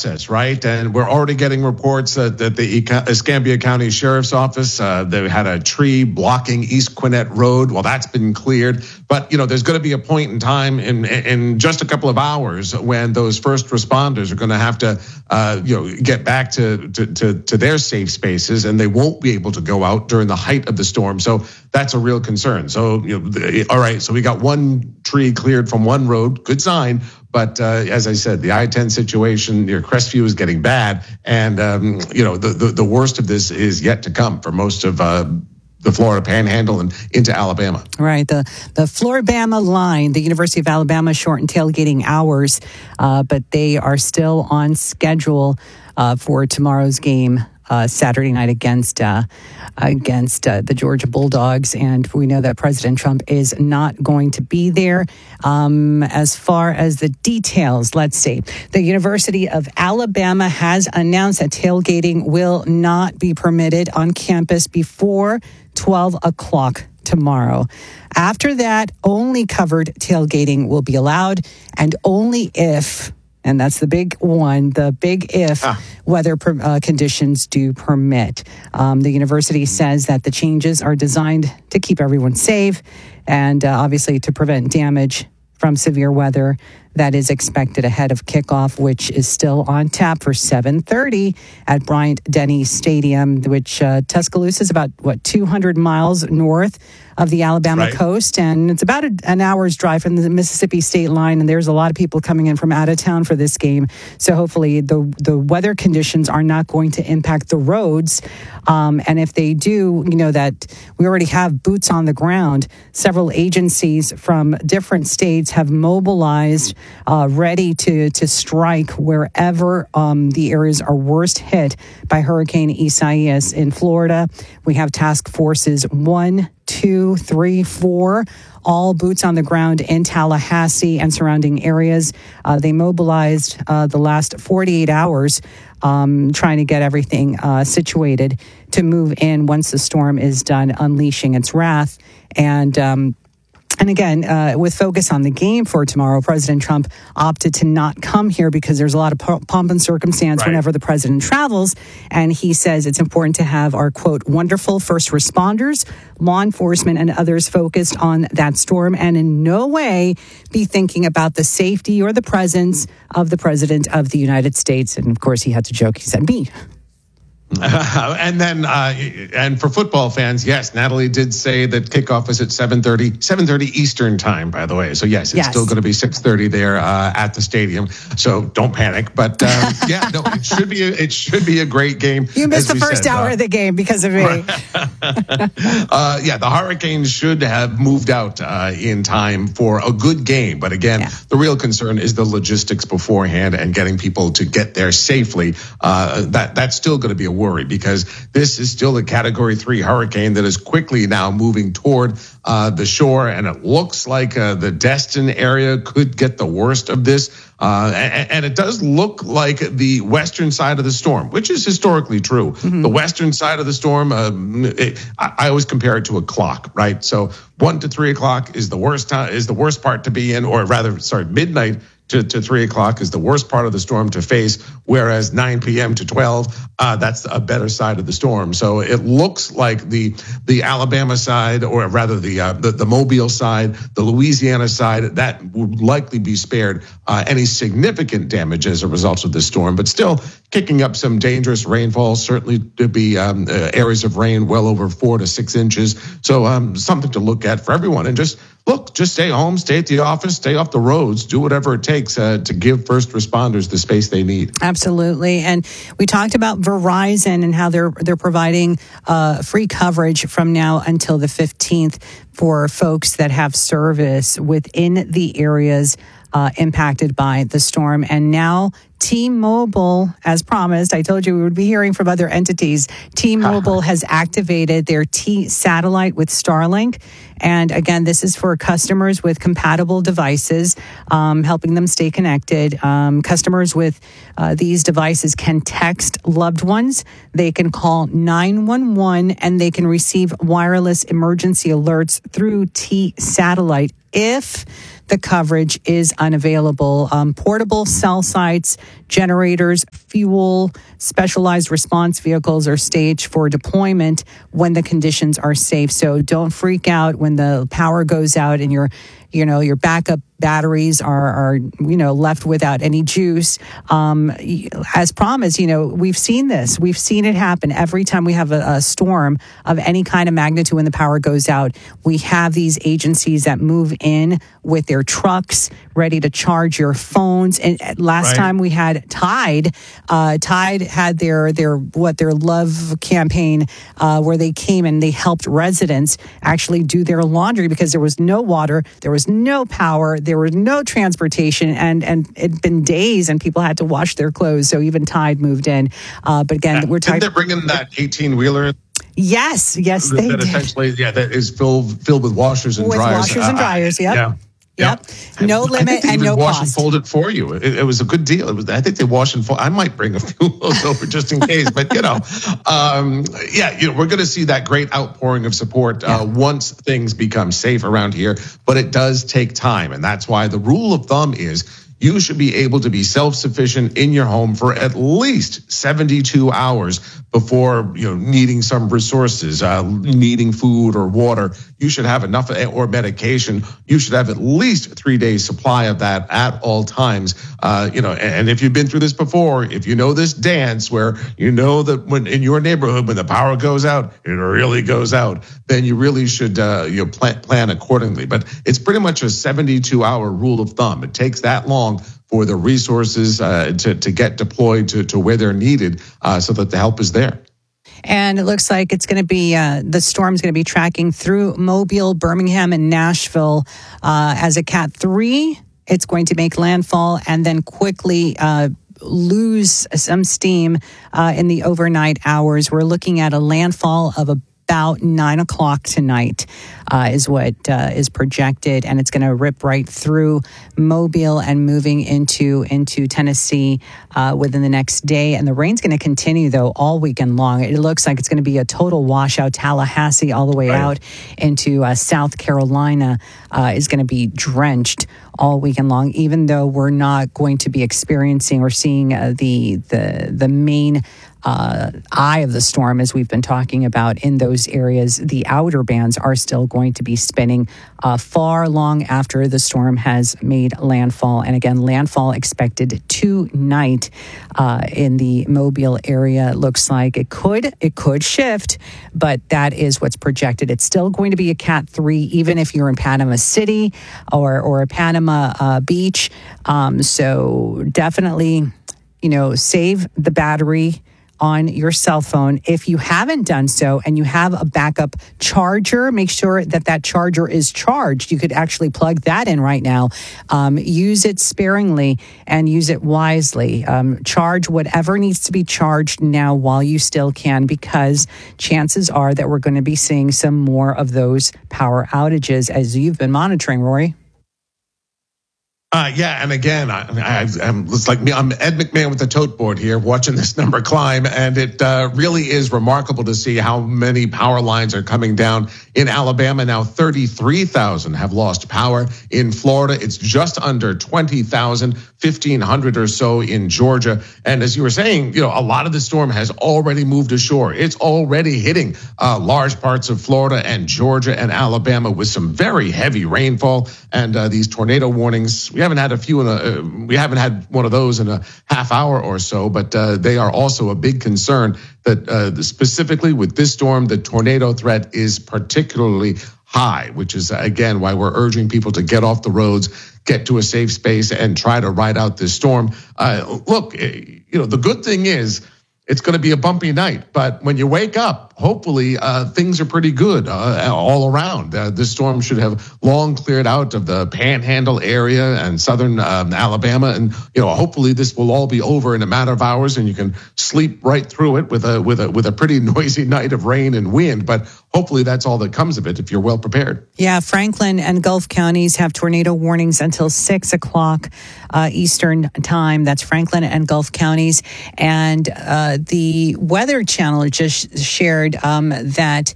process, right? And we're already getting reports that the Escambia County Sheriff's Office, they had a tree blocking East Quinette Road. Well, that's been cleared. But, there's going to be a point in time in just a couple of hours when those first responders are going to have to, get back to their safe spaces, and they won't be able to go out during the height of the storm. So that's a real concern. So, all right, so we got one tree cleared from one road, good sign. But as I said, the I-10 situation near Crestview is getting bad. And, the worst of this is yet to come for most of the Florida Panhandle and into Alabama. Right. The Floribama line, the University of Alabama shortened tailgating hours, but they are still on schedule for tomorrow's game. Saturday night against the Georgia Bulldogs, and we know that President Trump is not going to be there. As far as the details, let's see. The University of Alabama has announced that tailgating will not be permitted on campus before 12 o'clock tomorrow. After that, only covered tailgating will be allowed, and only if, and that's the big one, the big if, weather conditions do permit. The university says that the changes are designed to keep everyone safe and obviously to prevent damage from severe weather that is expected ahead of kickoff, which is still on tap for 7:30 at Bryant-Denny Stadium, which Tuscaloosa is about, 200 miles north of the Alabama coast, and it's about an hour's drive from the Mississippi state line, and there's a lot of people coming in from out of town for this game. So hopefully the weather conditions are not going to impact the roads, and if they do, that we already have boots on the ground. Several agencies from different states have mobilized, ready to strike wherever the areas are worst hit by Hurricane Isaias. In Florida, we have task forces 1, 2, 3, 4, all boots on the ground in Tallahassee and surrounding areas. They mobilized the last 48 hours trying to get everything situated to move in once the storm is done unleashing its wrath. And again, with focus on the game for tomorrow, President Trump opted to not come here because there's a lot of pomp and circumstance whenever the president travels. And he says it's important to have our, quote, wonderful first responders, law enforcement, and others focused on that storm and in no way be thinking about the safety or the presence of the President of the United States. And of course, he had to joke. He said, me. And then, and for football fans, yes, Natalie did say that kickoff is at 7:30 Eastern time, by the way. So yes, it's still going to be 6:30 there at the stadium. So don't panic. But it should be a great game. You missed the first hour of the game because of me. The Hurricanes should have moved out in time for a good game. But again, the real concern is the logistics beforehand and getting people to get there safely. That's still going to be a worry because this is still a Category 3 hurricane that is quickly now moving toward the shore, and it looks like the Destin area could get the worst of this. And it does look like the western side of the storm, which is historically true. Mm-hmm. The western side of the storm, I always compare it to a clock, right? So 1 to 3 o'clock is the worst time, is the worst part to be in, or rather, midnight to 3 o'clock is the worst part of the storm to face, whereas 9 p.m. to 12, that's a better side of the storm. So it looks like the Alabama side, or rather the Mobile side, the Louisiana side, that would likely be spared any significant damage as a result of the storm, but still kicking up some dangerous rainfall, certainly to be areas of rain well over 4 to 6 inches. So something to look at for everyone, and just stay home, stay at the office, stay off the roads, do whatever it takes to give first responders the space they need. Absolutely. And we talked about Verizon and how they're providing free coverage from now until the 15th for folks that have service within the areas impacted by the storm. And now T-Mobile, as promised, I told you we would be hearing from other entities. T-Mobile has activated their T-Satellite with Starlink. And again, this is for customers with compatible devices, helping them stay connected. Customers with these devices can text loved ones. They can call 911, and they can receive wireless emergency alerts through T-Satellite if the coverage is unavailable. Portable cell sites, generators, fuel, specialized response vehicles are staged for deployment when the conditions are safe. So don't freak out when the power goes out and your backup batteries are left without any juice. As promised, we've seen this. We've seen it happen every time we have a storm of any kind of magnitude when the power goes out. We have these agencies that move in with their trucks ready to charge your phones. And last time we had Tide. Tide had their love campaign where they came and they helped residents actually do their laundry because there was no water, there was no power, there was no transportation, and it'd been days and people had to wash their clothes. So even Tide moved in. But again, we're talking. Didn't they bring in that 18-wheeler? Yes, they did. Essentially, that is filled with washers and dryers. Washers and dryers, yep. Yep. No limit and no wash cost. And fold it for you. It was a good deal. I think they wash and fold. I might bring a few of those over just in case. But we're going to see that great outpouring of support once things become safe around here. But it does take time, and that's why the rule of thumb is you should be able to be self-sufficient in your home for at least 72 hours before needing some resources, needing food or water. You should have enough or medication. You should have at least 3 days supply of that at all times. And if you've been through this before, if you know this dance where that when in your neighborhood when the power goes out, it really goes out, then you really should plan accordingly. But it's pretty much a 72-hour rule of thumb. It takes that long for the resources to get deployed to where they're needed so that the help is there. And it looks like it's going to be, the storm's going to be tracking through Mobile, Birmingham, and Nashville as a Cat 3. It's going to make landfall and then quickly lose some steam in the overnight hours. We're looking at a landfall of about 9 o'clock tonight is what is projected, and it's going to rip right through Mobile and moving into Tennessee within the next day. And the rain's going to continue, though, all weekend long. It looks like it's going to be a total washout. Tallahassee all the way out into South Carolina is going to be drenched all weekend long, even though we're not going to be experiencing or seeing the main eye of the storm, as we've been talking about in those areas. The outer bands are still going to be spinning far long after the storm has made landfall. And again, landfall expected tonight in the Mobile area. It looks like it could shift, but that is what's projected. It's still going to be a Cat 3, even if you're in Panama City or a Panama Beach. So definitely, save the battery on your cell phone. If you haven't done so and you have a backup charger, make sure that charger is charged. You could actually plug that in right now. Use it sparingly and use it wisely. Charge whatever needs to be charged now while you still can, because chances are that we're going to be seeing some more of those power outages as you've been monitoring, Rory. And again, it's like me. I'm Ed McMahon with the tote board here, watching this number climb, and it really is remarkable to see how many power lines are coming down in Alabama. Now, 33,000 have lost power. In Florida, it's just under 20,000, 1,500 or so in Georgia. And as you were saying, a lot of the storm has already moved ashore. It's already hitting large parts of Florida and Georgia and Alabama with some very heavy rainfall and these tornado warnings. We haven't had one of those in a half hour or so, but they are also a big concern that specifically with this storm, the tornado threat is particularly high, which is, again, why we're urging people to get off the roads, get to a safe space, and try to ride out this storm. Look, the good thing is it's going to be a bumpy night, but when you wake up, hopefully things are pretty good all around. This storm should have long cleared out of the Panhandle area and southern Alabama, and hopefully this will all be over in a matter of hours, and you can sleep right through it with a pretty noisy night of rain and wind. But hopefully that's all that comes of it if you're well prepared. Yeah, Franklin and Gulf counties have tornado warnings until 6 o'clock Eastern time. That's Franklin and Gulf counties. And the Weather Channel just shared that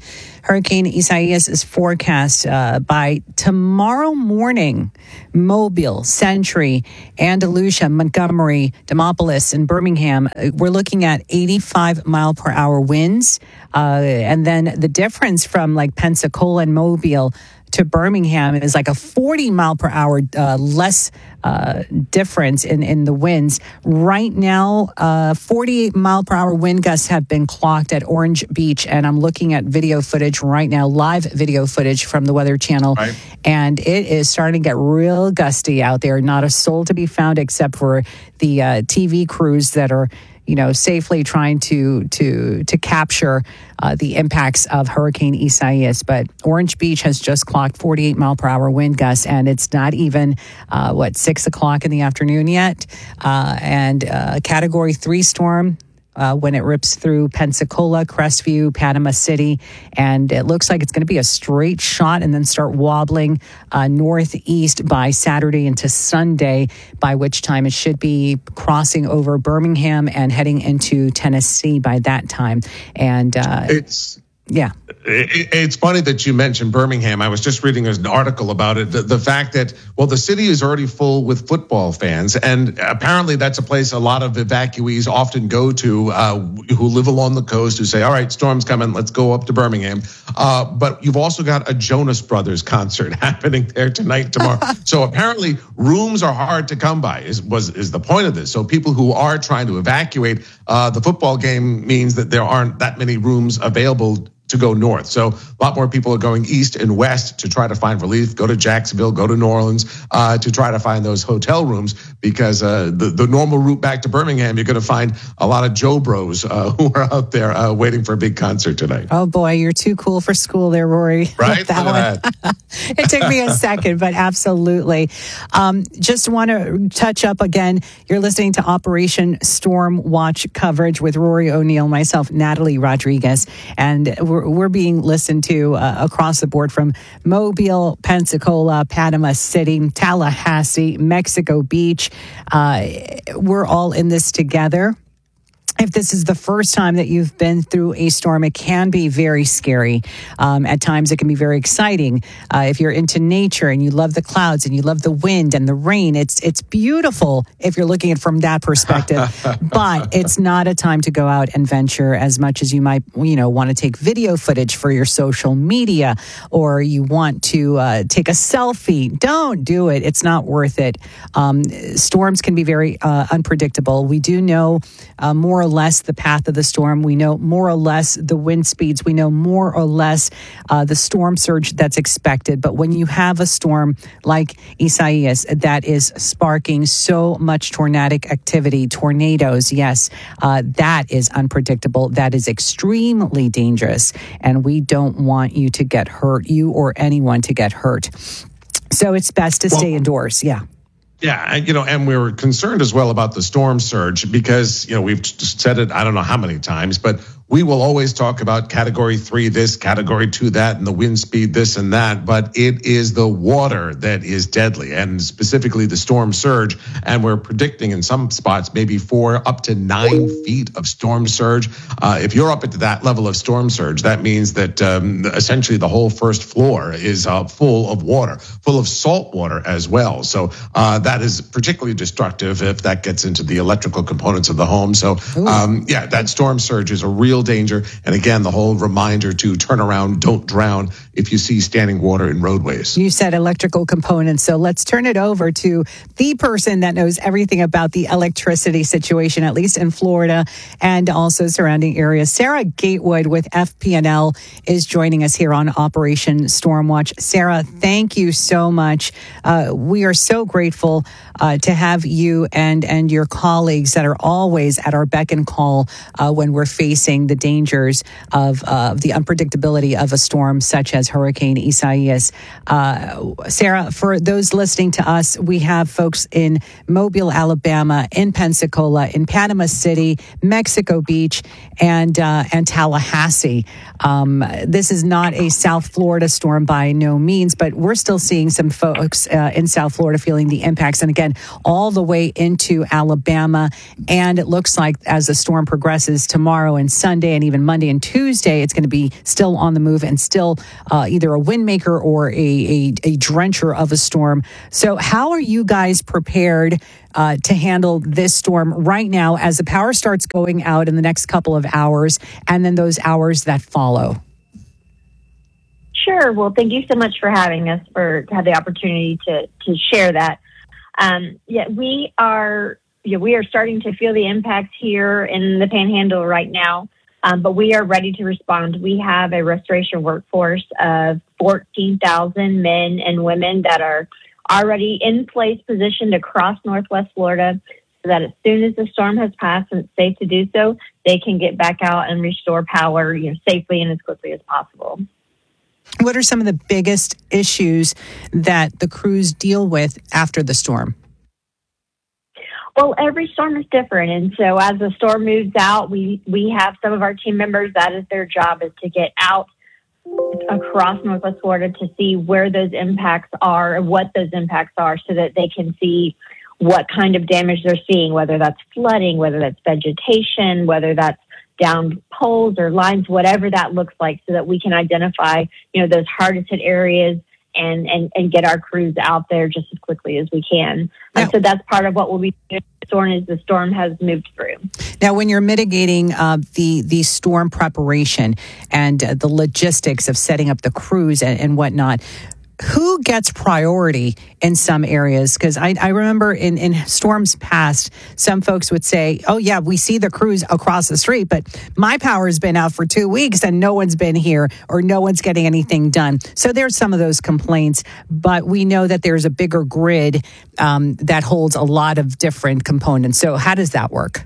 Hurricane Isaias is forecast by tomorrow morning. Mobile, Century, Andalusia, Montgomery, Demopolis, and Birmingham. We're looking at 85 mile per hour winds. And then the difference from like Pensacola and Mobile to Birmingham is like a 40 mile per hour less difference in the winds. Right now, 48 mile per hour wind gusts have been clocked at Orange Beach, and I'm looking at video footage right now, live video footage from the Weather Channel, right. And it is starting to get real gusty out there. Not a soul to be found except for the TV crews that are safely trying to capture the impacts of Hurricane Isaias. But Orange Beach has just clocked 48 mile per hour wind gusts, and it's not even 6 o'clock in the afternoon yet. And Category 3 storm when it rips through Pensacola, Crestview, Panama City, and it looks like it's going to be a straight shot and then start wobbling northeast by Saturday into Sunday, by which time it should be crossing over Birmingham and heading into Tennessee by that time. And it's funny that you mentioned Birmingham. I was just reading an article about it. The fact that, the city is already full with football fans. And apparently that's a place a lot of evacuees often go to who live along the coast, who say, all right, storm's coming, let's go up to Birmingham. But you've also got a Jonas Brothers concert happening there tonight, tomorrow. So apparently rooms are hard to come by is the point of this. So people who are trying to evacuate, the football game means that there aren't that many rooms available to go north. So a lot more people are going east and west to try to find relief, go to Jacksonville, go to New Orleans to try to find those hotel rooms, because the normal route back to Birmingham, you're going to find a lot of Joe Bros who are out there waiting for a big concert tonight. Oh boy, you're too cool for school there, Rory. Right? That one. It took me a second, but absolutely. Just want to touch up again. You're listening to Operation Storm Watch coverage with Rory O'Neill, myself, Natalie Rodriguez, and we're being listened to across the board from Mobile, Pensacola, Panama City, Tallahassee, Mexico Beach. We're all in this together. If this is the first time that you've been through a storm, it can be very scary. At times, it can be very exciting. If you're into nature and you love the clouds and you love the wind and the rain, it's beautiful if you're looking at it from that perspective. But it's not a time to go out and venture as much as you might, want to take video footage for your social media, or you want to take a selfie. Don't do it. It's not worth it. Storms can be very unpredictable. We do know more or less the path of the storm. We know more or less the wind speeds. We know more or less the storm surge that's expected. But when you have a storm like Isaias that is sparking so much tornadic activity, tornadoes, yes, that is unpredictable. That is extremely dangerous. And we don't want you to get hurt, you or anyone to get hurt. So it's best to stay indoors. Yeah. Yeah, and we were concerned as well about the storm surge because, we've said it, I don't know how many times, but we will always talk about Category 3 this, Category 2 that, and the wind speed this and that, but it is the water that is deadly, and specifically the storm surge. And we're predicting in some spots maybe 4 up to 9 feet of storm surge. If you're up at that level of storm surge, that means that essentially the whole first floor is full of water, full of salt water as well. So that is particularly destructive if that gets into the electrical components of the home. So that storm surge is a real danger. And again, the whole reminder to turn around, don't drown if you see standing water in roadways. You said electrical components. So let's turn it over to the person that knows everything about the electricity situation, at least in Florida and also surrounding areas. Sarah Gatewood with FP&L is joining us here on Operation Stormwatch. Sarah, thank you so much. We are so grateful to have you and your colleagues that are always at our beck and call when we're facing the dangers of the unpredictability of a storm such as Hurricane Isaias. Sarah, for those listening to us, we have folks in Mobile, Alabama, in Pensacola, in Panama City, Mexico Beach, and Tallahassee. This is not a South Florida storm by no means, but we're still seeing some folks in South Florida feeling the impacts. And again, all the way into Alabama. And it looks like as the storm progresses tomorrow and Sunday, Sunday and even Monday and Tuesday, it's going to be still on the move and still either a wind maker or a drencher of a storm. So how are you guys prepared to handle this storm right now as the power starts going out in the next couple of hours and then those hours that follow? Sure. Well, thank you so much for having us, to have the opportunity to share that. We are starting to feel the impacts here in the Panhandle right now, but we are ready to respond. We have a restoration workforce of 14,000 men and women that are already in place, positioned across Northwest Florida, so that as soon as the storm has passed and it's safe to do so, they can get back out and restore power, safely and as quickly as possible. What are some of the biggest issues that the crews deal with after the storm? Well, every storm is different. And so as the storm moves out, we have some of our team members, that is their job, is to get out across Northwest Florida to see where those impacts are and what those impacts are, so that they can see what kind of damage they're seeing, whether that's flooding, whether that's vegetation, whether that's downed poles or lines, whatever that looks like, so that we can identify, those hardest hit areas and get our crews out there just as quickly as we can. And so that's part of what we'll be doing as the storm has moved through. Now, when you're mitigating the storm preparation and the logistics of setting up the crews and whatnot, who gets priority in some areas? Because I remember in storms past, some folks would say, oh, yeah, we see the crews across the street, but my power's been out for 2 weeks and no one's been here or no one's getting anything done. So there's some of those complaints, but we know that there's a bigger grid that holds a lot of different components. So how does that work?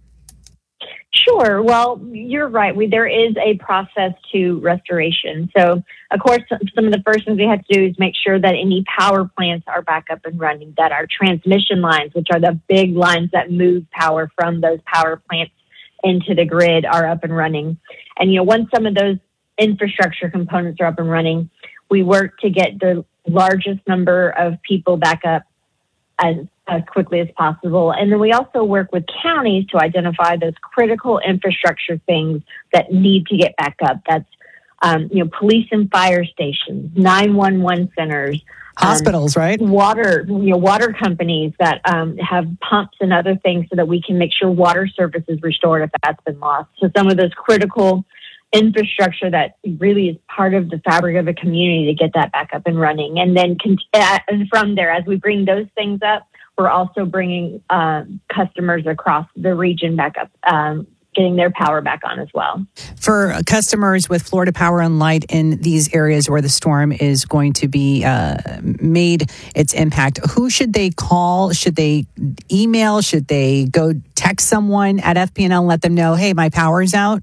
Sure. Well, you're right. There is a process to restoration. So, of course, some of the first things we have to do is make sure that any power plants are back up and running, that our transmission lines, which are the big lines that move power from those power plants into the grid, are up and running. And, once some of those infrastructure components are up and running, we work to get the largest number of people back up as quickly as possible. And then we also work with counties to identify those critical infrastructure things that need to get back up. That's, police and fire stations, 911 centers, hospitals, right? Water companies that have pumps and other things, so that we can make sure water service is restored if that's been lost. So some of those critical infrastructure that really is part of the fabric of a community, to get that back up and running. And then and from there, as we bring those things up, we're also bringing customers across the region back up, getting their power back on as well. For customers with Florida Power and Light in these areas where the storm is going to be made its impact, who should they call? Should they email? Should they go text someone at FP&L and let them know, hey, my power's out?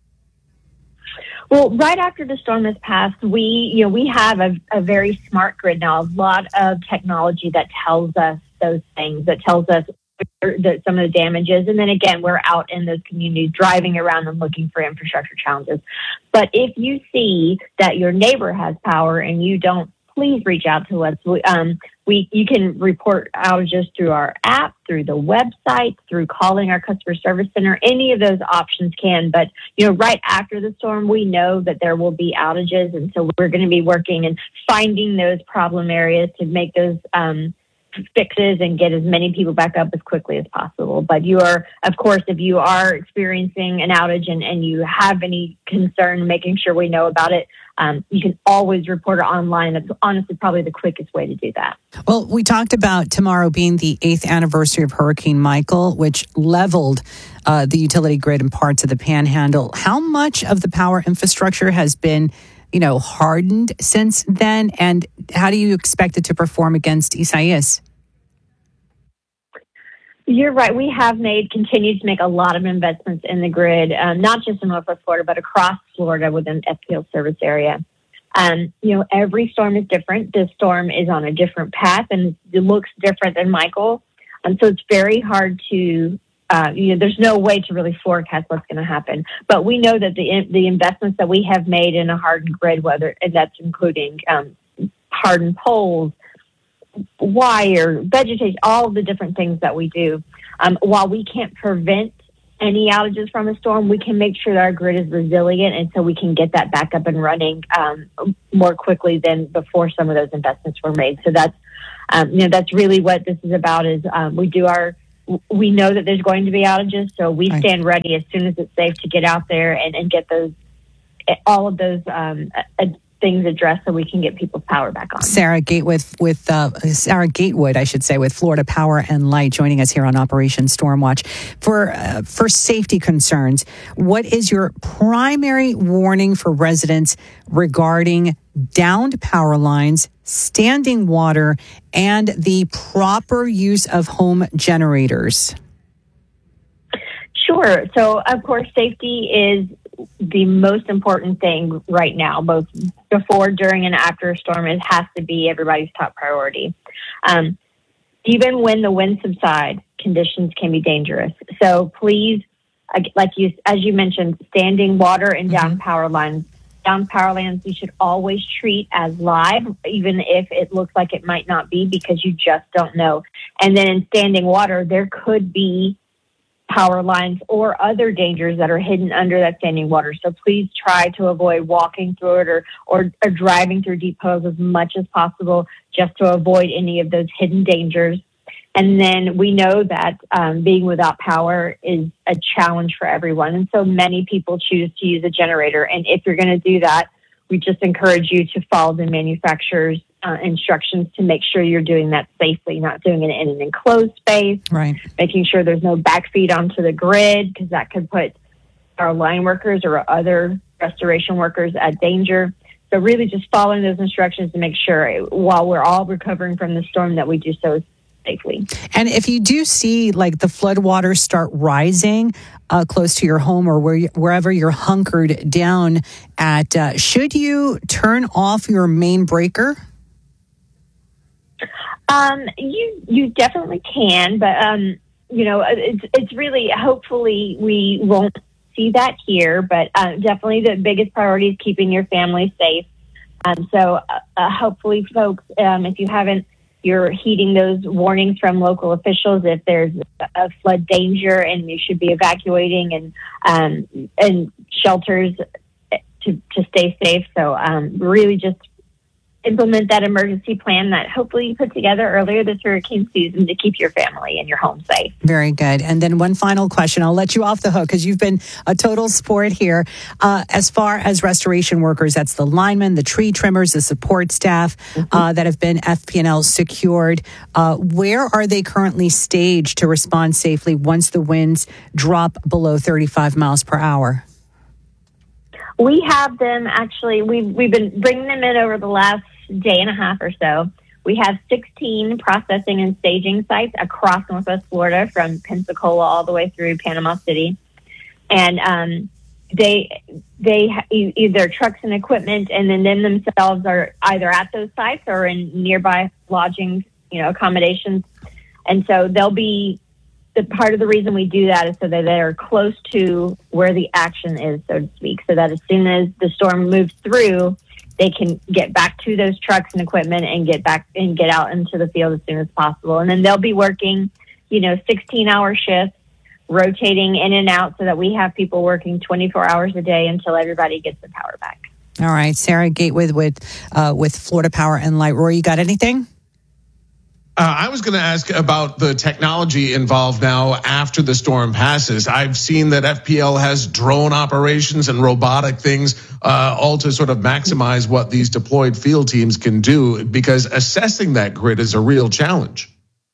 Well, right after the storm has passed, we have a very smart grid now, a lot of technology that tells us those things, that tells us some of the damages. And then again, we're out in those communities driving around and looking for infrastructure challenges. But if you see that your neighbor has power and you don't, please reach out to us. You can report outages through our app, through the website, through calling our customer service center. Any of those options can. But, right after the storm, we know that there will be outages. And so we're going to be working and finding those problem areas to make those fixes and get as many people back up as quickly as possible. But you are, of course, if you are experiencing an outage and you have any concern, making sure we know about it, you can always report it online. That's honestly probably the quickest way to do that. Well, we talked about tomorrow being the 8th anniversary of Hurricane Michael, which leveled the utility grid in parts of the Panhandle. How much of the power infrastructure has been hardened since then? And how do you expect it to perform against Isaias? You're right. We have continued to make a lot of investments in the grid, not just in Northwest Florida, but across Florida within FPL service area. Every storm is different. This storm is on a different path and it looks different than Michael. And so it's very hard to there's no way to really forecast what's going to happen. But we know that the investments that we have made in a hardened grid, and that's including hardened poles, wire, vegetation, all of the different things that we do, while we can't prevent any outages from a storm, we can make sure that our grid is resilient, and so we can get that back up and running more quickly than before some of those investments were made. So that's that's really what this is about. Is we know that there's going to be outages, so we stand ready as soon as it's safe to get out there and get all of those things addressed so we can get people's power back on. Sarah Gatewood Sarah Gatewood, I should say, with Florida Power and Light, joining us here on Operation Stormwatch. For safety concerns, what is your primary warning for residents regarding downed power lines, standing water, and the proper use of home generators? Sure. So, of course, safety is the most important thing right now, both before, during, and after a storm. It has to be everybody's top priority. Even when the wind subsides, conditions can be dangerous. So please, as you mentioned, standing water and down power lines. Down power lines, we should always treat as live, even if it looks like it might not be, because you just don't know. And then in standing water, there could be power lines or other dangers that are hidden under that standing water. So please try to avoid walking through it or driving through deep puddles as much as possible, just to avoid any of those hidden dangers. And then we know that being without power is a challenge for everyone. And so many people choose to use a generator. And if you're going to do that, we just encourage you to follow the manufacturer's instructions to make sure you're doing that safely, not doing it in an enclosed space, right? Making sure there's no backfeed onto the grid, because that could put our line workers or other restoration workers at danger. So really just following those instructions to make sure while we're all recovering from the storm that we do so safely. And if you do see like the floodwaters start rising close to your home or wherever you're hunkered down at, should you turn off your main breaker? You definitely can, but it's really, hopefully we won't see that here, but definitely the biggest priority is keeping your family safe. So hopefully, folks, if you're heeding those warnings from local officials if there's a flood danger and you should be evacuating and shelters to stay safe. So really just implement that emergency plan that hopefully you put together earlier this hurricane season to keep your family and your home safe. Very good. And then one final question. I'll let you off the hook because you've been a total sport here. As far as restoration workers, that's the linemen, the tree trimmers, the support staff that have been FP&L secured. Where are they currently staged to respond safely once the winds drop below 35 miles per hour? We have them actually, we've been bringing them in over the last day and a half or so. We have 16 processing and staging sites across Northwest Florida, from Pensacola all the way through Panama City. And they either trucks and equipment, and then them themselves are either at those sites or in nearby lodging, accommodations. And so they'll be, the part of the reason we do that is so that they're close to where the action is, so to speak, so that as soon as the storm moves through, they can get back to those trucks and equipment and get back and get out into the field as soon as possible. And then they'll be working, 16-hour shifts, rotating in and out, so that we have people working 24 hours a day until everybody gets the power back. All right. Sarah Gatewood with Florida Power and Light. Roy, you got anything? I was going to ask about the technology involved now after the storm passes. I've seen that FPL has drone operations and robotic things, all to sort of maximize what these deployed field teams can do, because assessing that grid is a real challenge.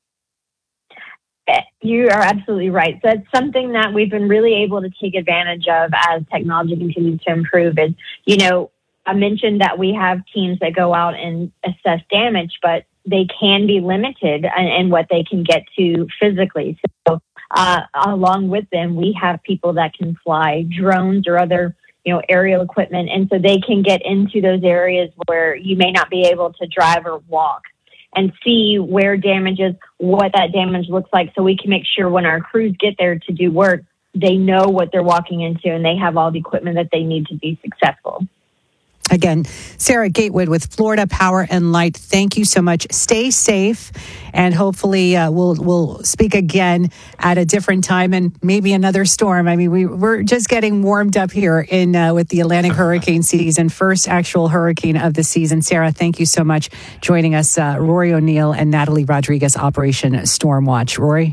You are absolutely right. So it's something that we've been really able to take advantage of as technology continues to improve. Is, I mentioned that we have teams that go out and assess damage, but they can be limited in what they can get to physically. So along with them, we have people that can fly drones or other, aerial equipment. And so they can get into those areas where you may not be able to drive or walk, and see where damage is, what that damage looks like. So we can make sure when our crews get there to do work, they know what they're walking into and they have all the equipment that they need to be successful. Again, Sarah Gatewood with Florida Power and Light. Thank you so much. Stay safe, and hopefully we'll speak again at a different time and maybe another storm. I mean, we're just getting warmed up here in with the Atlantic hurricane season, first actual hurricane of the season. Sarah, thank you so much joining us. Rory O'Neill and Natalie Rodriguez, Operation Stormwatch. Rory?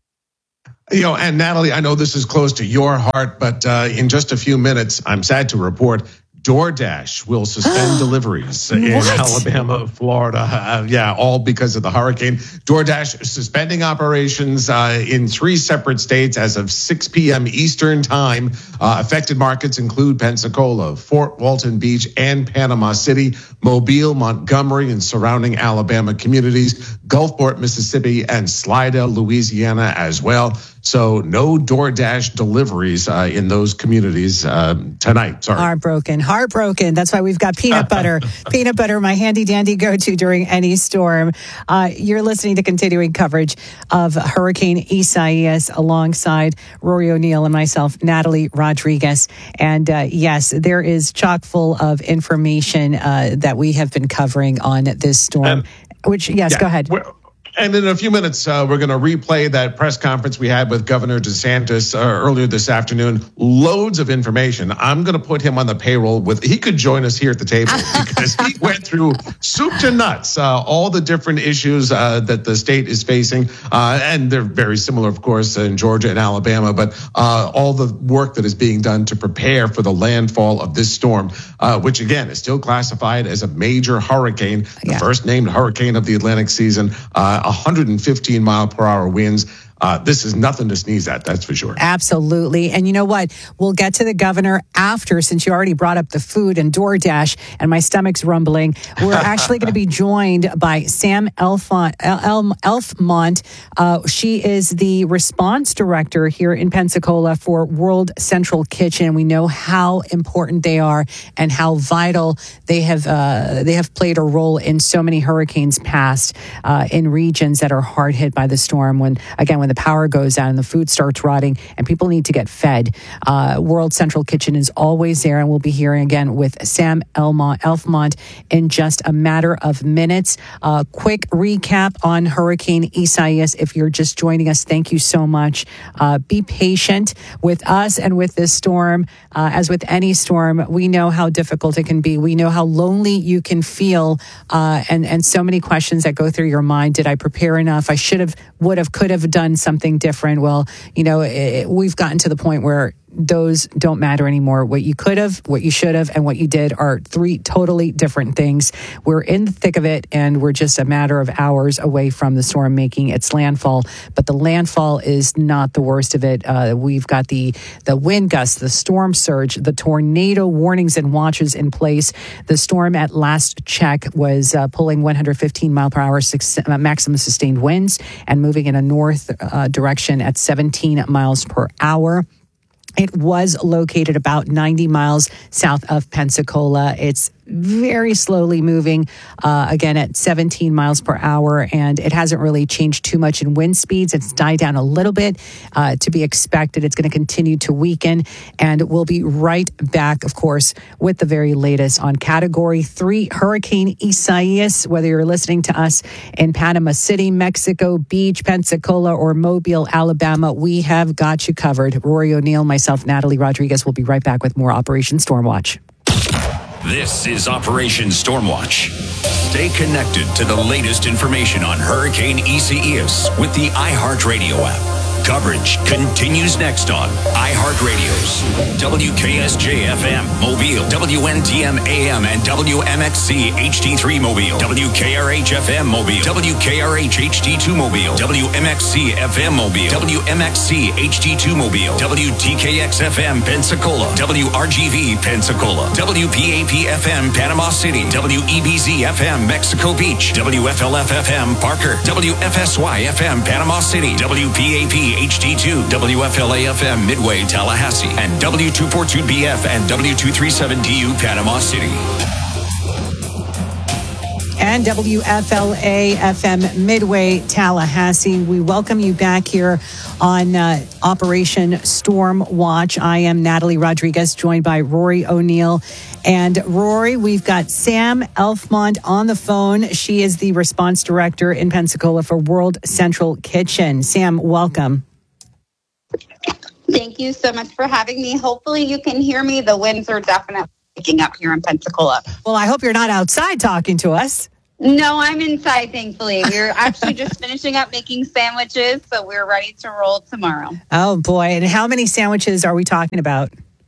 And Natalie, I know this is close to your heart, but in just a few minutes, I'm sad to report, DoorDash will suspend deliveries in Alabama, Florida. All because of the hurricane. DoorDash suspending operations in 3 separate states as of 6 p.m. Eastern time. Affected markets include Pensacola, Fort Walton Beach, and Panama City, Mobile, Montgomery, and surrounding Alabama communities, Gulfport, Mississippi, and Slidell, Louisiana as well. So no DoorDash deliveries in those communities tonight. Sorry. Heartbroken. That's why we've got peanut butter. Peanut butter, my handy dandy go-to during any storm. You're listening to continuing coverage of Hurricane Isaias alongside Rory O'Neill and myself, Natalie Rodriguez. And yes, there is chock full of information that we have been covering on this storm. Go ahead. And in a few minutes, we're going to replay that press conference we had with Governor DeSantis earlier this afternoon. Loads of information. I'm going to put him on the payroll he could join us here at the table because he went through soup to nuts, all the different issues that the state is facing. And they're very similar, of course, in Georgia and Alabama, but all the work that is being done to prepare for the landfall of this storm, which again is still classified as a major hurricane, the first named hurricane of the Atlantic season. 115 mile per hour winds. This is nothing to sneeze at, that's for sure. Absolutely. And you know what? We'll get to the governor after, since you already brought up the food and DoorDash, and my stomach's rumbling. We're actually going to be joined by Sam Elfmont. She is the response director here in Pensacola for World Central Kitchen. We know how important they are and how vital they have played a role in so many hurricanes past in regions that are hard hit by the storm. When the power goes out and the food starts rotting and people need to get fed. World Central Kitchen is always there, and we'll be hearing again with Sam Elfmont in just a matter of minutes. Quick recap on Hurricane Isaias. If you're just joining us, thank you so much. Be patient with us and with this storm. As with any storm, we know how difficult it can be. We know how lonely you can feel, and so many questions that go through your mind. Did I prepare enough? I should have, would have, could have done something different. Well, we've gotten to the point where those don't matter anymore. What you could have, what you should have, and what you did are 3 totally different things. We're in the thick of it, and we're just a matter of hours away from the storm making its landfall. But the landfall is not the worst of it. We've got the wind gusts, the storm surge, the tornado warnings and watches in place. The storm at last check was pulling 115 mile per hour maximum sustained winds and moving in a north direction at 17 miles per hour. It was located about 90 miles south of Pensacola. It's very slowly moving, again at 17 miles per hour, and it hasn't really changed too much in wind speeds. It's died down a little bit, to be expected. It's going to continue to weaken, and we'll be right back, of course, with the very latest on Category 3 Hurricane Isaias. Whether you're listening to us in Panama City, Mexico Beach, Pensacola, or Mobile, Alabama, we have got you covered. Rory O'Neill, myself, Natalie Rodriguez will be right back with more Operation Stormwatch. This is Operation Stormwatch. Stay connected to the latest information on Hurricane Isaias with the iHeartRadio app. Coverage continues next on iHeartRadio's WKSJ-FM Mobile, WNTM AM and WMXC HD3 Mobile, WKRH-FM Mobile, WKRH HD2 Mobile, WMXC-FM Mobile, WMXC HD2 Mobile, WTKX-FM Pensacola, WRGV Pensacola, WPAP-FM Panama City, WEBZ-FM Mexico Beach, WFLF-FM Parker, WFSY-FM Panama City, WPAP HD2, WFLA-FM Midway, Tallahassee, and W242BF and W237DU, Panama City. And WFLA-FM Midway, Tallahassee. We welcome you back here on Operation Storm Watch. I am Natalie Rodriguez, joined by Rory O'Neill. And Rory, we've got Sam Elfmont on the phone. She is the response director in Pensacola for World Central Kitchen. Sam, welcome. Thank you so much for having me. Hopefully you can hear me. The winds are definitely picking up here in Pensacola. Well, I hope you're not outside talking to us. No, I'm inside, thankfully. We're actually just finishing up making sandwiches, so we're ready to roll tomorrow. Oh, boy. And how many sandwiches are we talking about?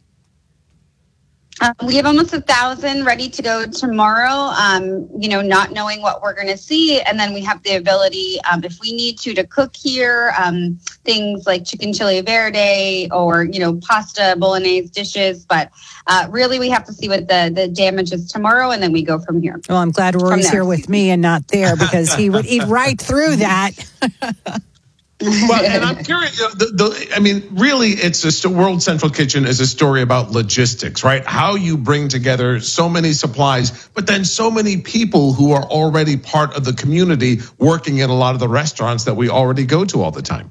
We have almost 1,000 ready to go tomorrow, not knowing what we're going to see. And then we have the ability, if we need to cook here, things like chicken chili verde or, pasta bolognese dishes. But really, we have to see what the damage is tomorrow, and then we go from here. Well, I'm glad Rory's here with me and not there, because he would eat right through that. Well, and I'm curious, really, it's just World Central Kitchen is a story about logistics, right? How you bring together so many supplies, but then so many people who are already part of the community working at a lot of the restaurants that we already go to all the time.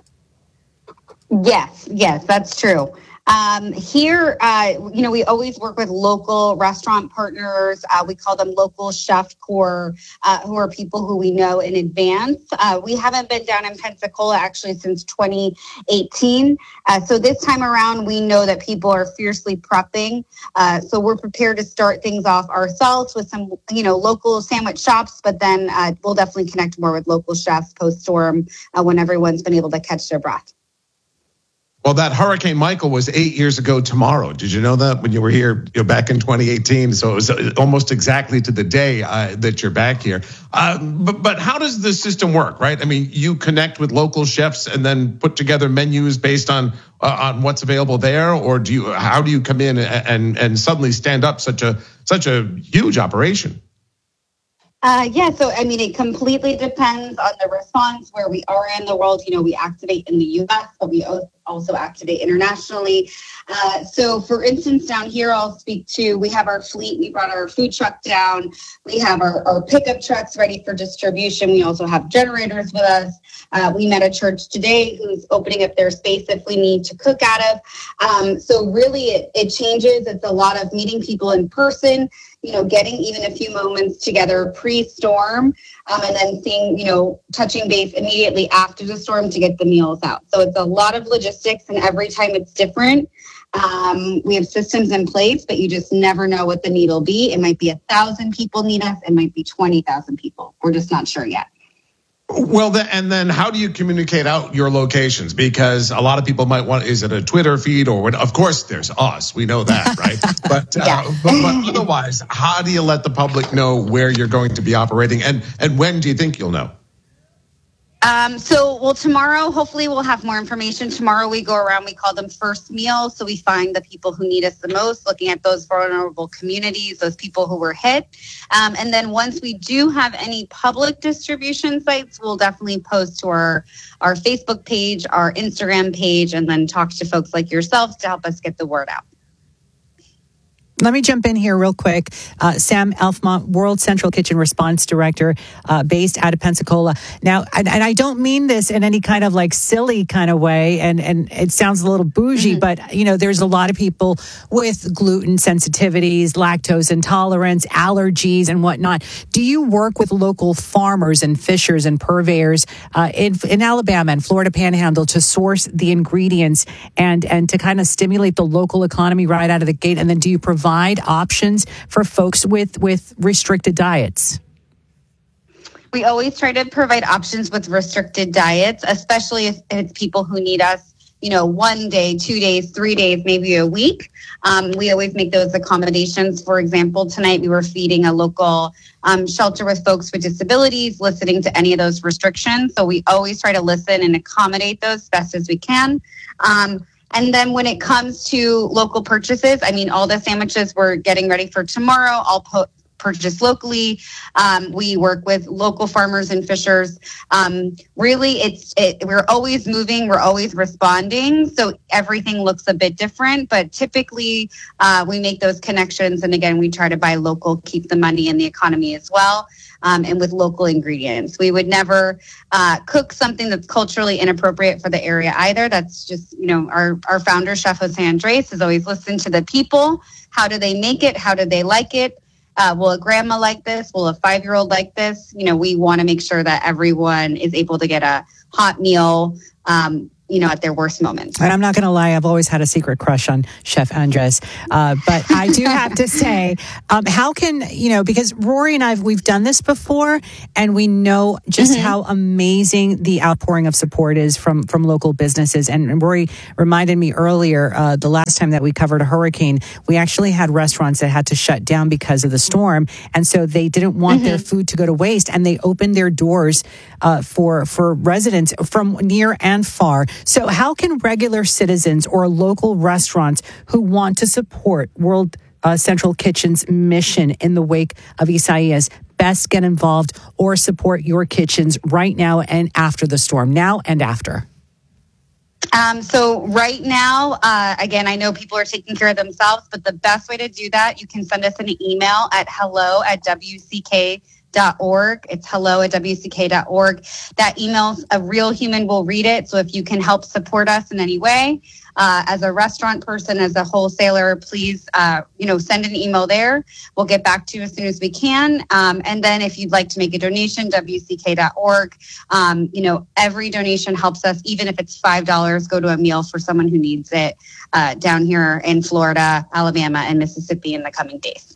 Yes, that's true. Here, we always work with local restaurant partners. We call them local chef corps, who are people who we know in advance. We haven't been down in Pensacola actually since 2018. So this time around, we know that people are fiercely prepping. So we're prepared to start things off ourselves with some, local sandwich shops, but then we'll definitely connect more with local chefs post-storm when everyone's been able to catch their breath. Well, that Hurricane Michael was 8 years ago tomorrow. Did you know that when you were here back in 2018? So it was almost exactly to the day that you're back here. But how does the system work, right? I mean, you connect with local chefs and then put together menus based on what's available there, or how do you come in and suddenly stand up such a huge operation? So it completely depends on the response where we are in the world. We activate in the U.S., but we also activate internationally. So for instance, down here, I'll speak to, we have our fleet. We brought our food truck down. We have our pickup trucks ready for distribution. We also have generators with us. We met a church today who's opening up their space if we need to cook out of. So really it changes. It's a lot of meeting people in person, getting even a few moments together pre-storm, and then seeing, touching base immediately after the storm to get the meals out. So it's a lot of logistics, and every time it's different. We have systems in place, but you just never know what the need will be. It might be 1,000 people need us. It might be 20,000 people. We're just not sure yet. Well, and then how do you communicate out your locations? Because a lot of people might want, is it a Twitter feed or what? Of course, there's us. We know that, right? But otherwise, how do you let the public know where you're going to be operating? And when do you think you'll know? Tomorrow, hopefully we'll have more information. Tomorrow we go around, we call them first meals. So we find the people who need us the most, looking at those vulnerable communities, those people who were hit. And then once we do have any public distribution sites, we'll definitely post to our Facebook page, our Instagram page, and then talk to folks like yourselves to help us get the word out. Let me jump in here real quick. Sam Elfmont, World Central Kitchen Response Director, based out of Pensacola. Now, and I don't mean this in any kind of silly kind of way, and it sounds a little bougie, but there's a lot of people with gluten sensitivities, lactose intolerance, allergies, and whatnot. Do you work with local farmers and fishers and purveyors in Alabama and Florida Panhandle to source the ingredients and to kind of stimulate the local economy right out of the gate? And then do you provide options for folks with restricted diets? We always try to provide options with restricted diets, especially if it's people who need us, 1 day, 2 days, 3 days, maybe a week. We always make those accommodations. For example, tonight we were feeding a local shelter with folks with disabilities, listening to any of those restrictions. So we always try to listen and accommodate those as best as we can. And then when it comes to local purchases, all the sandwiches we're getting ready for tomorrow, I'll purchase locally. We work with local farmers and fishers. Really, we're always moving. We're always responding. So everything looks a bit different, but typically we make those connections. And again, we try to buy local, keep the money in the economy as well. And with local ingredients. We would never cook something that's culturally inappropriate for the area either. That's just, our founder, Chef Jose Andres, has always listened to the people. How do they make it? How do they like it? Will a grandma like this? Will a 5-year-old like this? We want to make sure that everyone is able to get a hot meal, at their worst moments. And I'm not going to lie, I've always had a secret crush on Chef Andres. But I do have to say, how can, because Rory and we've done this before, and we know just how amazing the outpouring of support is from local businesses. And Rory reminded me earlier, the last time that we covered a hurricane, we actually had restaurants that had to shut down because of the storm. And so they didn't want their food to go to waste, and they opened their doors for residents from near and far. So how can regular citizens or local restaurants who want to support World Central Kitchen's mission in the wake of Isaias best get involved or support your kitchens right now and after the storm, now and after? So right now, again, I know people are taking care of themselves, but the best way to do that, you can send us an email at hello@WCK.org. It's hello@WCK.org. That email's a real human will read it. So if you can help support us in any way, as a restaurant person, as a wholesaler, please, send an email there. We'll get back to you as soon as we can. And then if you'd like to make a donation, WCK.org. Every donation helps us, even if it's $5, go to a meal for someone who needs it down here in Florida, Alabama, and Mississippi in the coming days.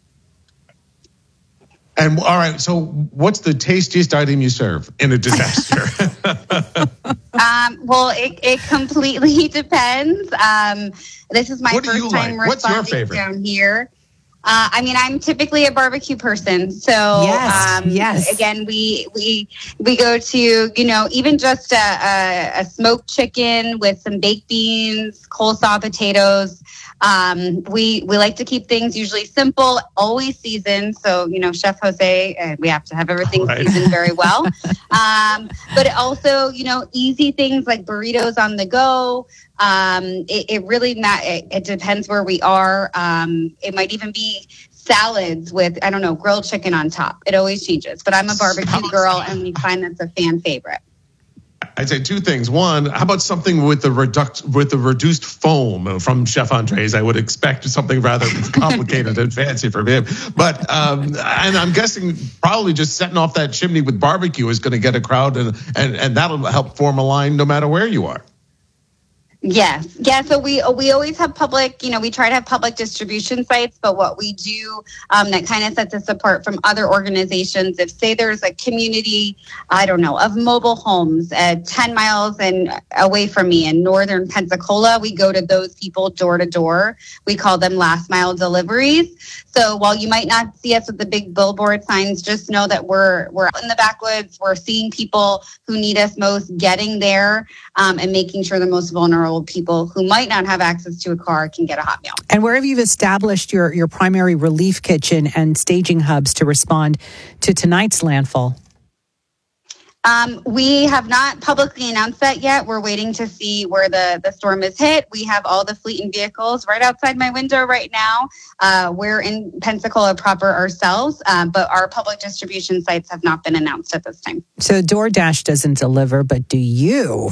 And all right, so what's the tastiest item you serve in a disaster? Well, it completely depends. This is my first time responding down here. I'm typically a barbecue person. So, yes. Again, we go to, even just a smoked chicken with some baked beans, coleslaw, potatoes. We like to keep things usually simple, always seasoned. So, Chef Jose, we have to have everything seasoned very well. But also, easy things like burritos on the go. It really it depends where we are. It might even be salads with, grilled chicken on top. It always changes. But I'm a barbecue girl, and we find that's a fan favorite. I'd say two things. One, how about something with the reduced foam from Chef Andres? I would expect something rather complicated and fancy from him. But and I'm guessing probably just setting off that chimney with barbecue is going to get a crowd, and that'll help form a line no matter where you are. Yes. Yeah. So we always have public, we try to have public distribution sites, but what we do that kind of sets us apart from other organizations, if say there's a community, of mobile homes 10 miles away from me in northern Pensacola, we go to those people door to door. We call them last mile deliveries. So while you might not see us with the big billboard signs, just know that we're in the backwoods. We're seeing people who need us most, getting there, and making sure the most vulnerable people who might not have access to a car can get a hot meal. And where have you established your primary relief kitchen and staging hubs to respond to tonight's landfall? We have not publicly announced that yet. We're waiting to see where the storm is hit. We have all the fleet and vehicles right outside my window right now. We're in Pensacola proper ourselves, but our public distribution sites have not been announced at this time. So DoorDash doesn't deliver, but do you?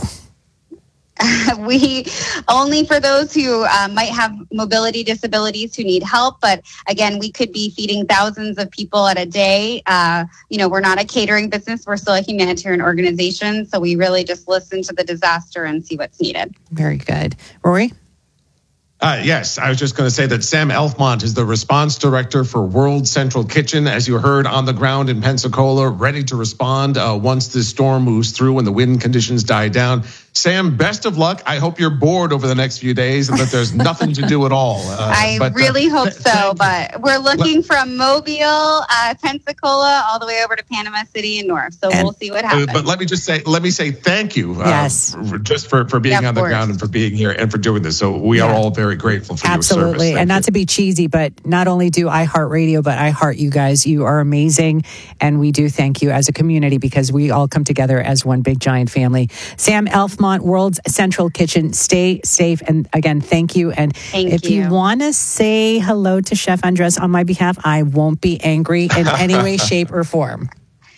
We only for those who might have mobility disabilities who need help. But again, we could be feeding thousands of people at a day. We're not a catering business. We're still a humanitarian organization. So we really just listen to the disaster and see what's needed. Very good. Rory? Yes, I was just going to say that Sam Elfmont is the response director for World Central Kitchen, as you heard, on the ground in Pensacola, ready to respond once this storm moves through and the wind conditions die down. Sam, best of luck. I hope you're bored over the next few days and that there's nothing to do at all. I really hope so, but we're looking from Mobile, Pensacola, all the way over to Panama City and north. So we'll see what happens. But let me say thank you just for being on the ground and for being here and for doing this. So we are all very grateful for your service. Absolutely. And not to be cheesy, but not only do I heart radio, but I heart you guys. You are amazing. And we do thank you as a community because we all come together as one big giant family. Sam Elfmont, World's Central Kitchen. Stay safe. And again, thank you. And if you want to say hello to Chef Andres on my behalf, I won't be angry in any way, shape, or form.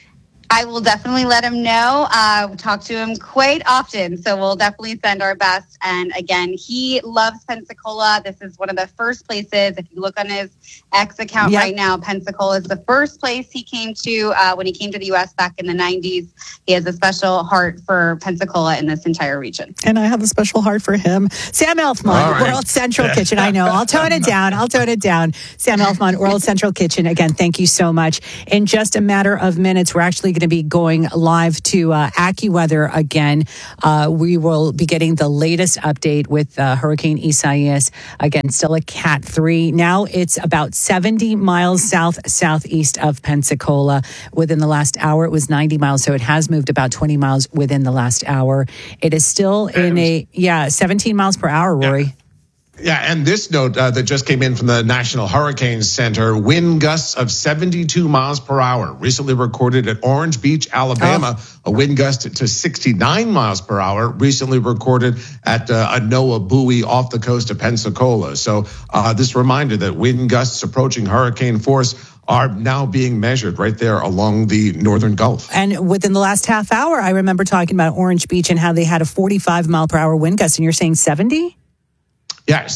I will definitely let him know. We talk to him quite often, so we'll definitely send our best. And again, he loves Pensacola. This is one of the first places. If you look on his X account right now, Pensacola is the first place he came to when he came to the U.S. back in the 90s. He has a special heart for Pensacola in this entire region. And I have a special heart for him. Sam Elfmont, World Central Kitchen. I know. I'll tone it down. Sam Elfmont, World Central Kitchen. Again, thank you so much. In just a matter of minutes, we're actually going to be going live to AccuWeather again. We will be getting the latest update with Hurricane Isaias. Again, still a Cat 3. Now it's about 70 miles southeast of Pensacola. Within the last hour, it was 90 miles, so it has moved about 20 miles within the last hour. It is still in 17 miles per hour, Rory. Yeah, and this note that just came in from the National Hurricane Center, wind gusts of 72 miles per hour recently recorded at Orange Beach, Alabama. A wind gust to 69 miles per hour recently recorded at a NOAA buoy off the coast of Pensacola. So this reminder that wind gusts approaching hurricane force are now being measured right there along the northern Gulf. And within the last half hour, I remember talking about Orange Beach and how they had a 45 mile per hour wind gust, and you're saying 70? Yes.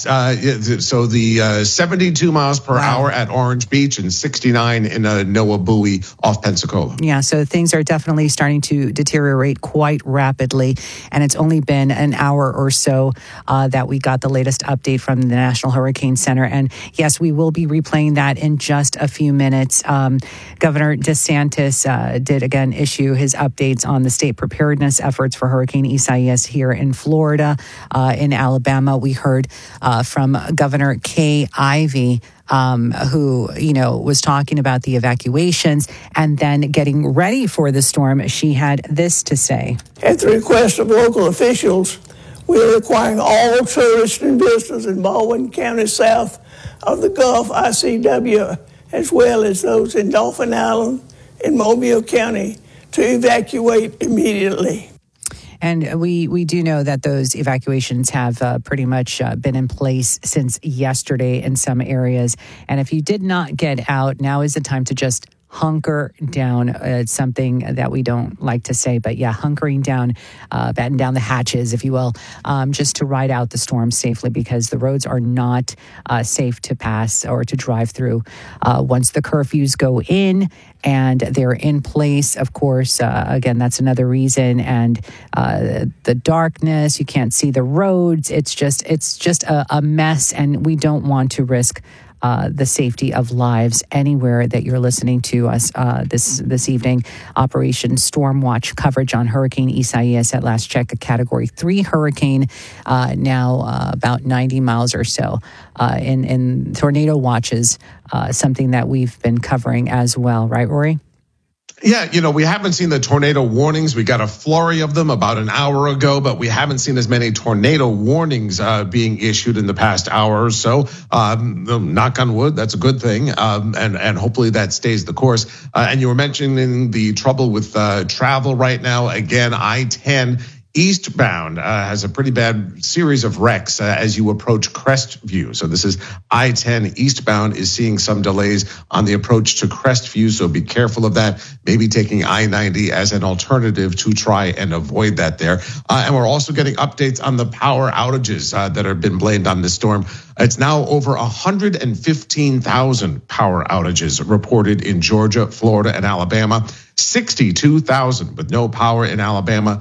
So the 72 miles per hour at Orange Beach and 69 in a NOAA buoy off Pensacola. Yeah, so things are definitely starting to deteriorate quite rapidly. And it's only been an hour or so that we got the latest update from the National Hurricane Center. And yes, we will be replaying that in just a few minutes. Governor DeSantis did again issue his updates on the state preparedness efforts for Hurricane Isaias here in Florida. In Alabama, we heard from Governor Kay Ivey, who, was talking about the evacuations and then getting ready for the storm. She had this to say. At the request of local officials, we are requiring all tourists and visitors in Baldwin County south of the Gulf ICW, as well as those in Dauphin Island and Mobile County, to evacuate immediately. And we do know that those evacuations have pretty much been in place since yesterday in some areas. And if you did not get out, now is the time to just hunker down. It's something that we don't like to say, but hunkering down, batten down the hatches, if you will, just to ride out the storm safely, because the roads are not safe to pass or to drive through once the curfews go in. And they're in place, of course. Again, that's another reason. And the darkness, you can't see the roads. It's just a mess, and we don't want to risk the safety of lives anywhere that you're listening to us this evening. Operation Stormwatch coverage on Hurricane Isaias at last check, a Category 3 hurricane, now about 90 miles or so. In tornado watches, something that we've been covering as well, right, Rory? Yeah, we haven't seen the tornado warnings. We got a flurry of them about an hour ago, but we haven't seen as many tornado warnings being issued in the past hour or so. Knock on wood, that's a good thing. And hopefully that stays the course. And you were mentioning the trouble with travel right now. Again, I-10 eastbound has a pretty bad series of wrecks as you approach Crestview. So this is I-10 eastbound is seeing some delays on the approach to Crestview. So be careful of that. Maybe taking I-90 as an alternative to try and avoid that there. And we're also getting updates on the power outages that have been blamed on this storm. It's now over 115,000 power outages reported in Georgia, Florida, and Alabama. 62,000 with no power in Alabama.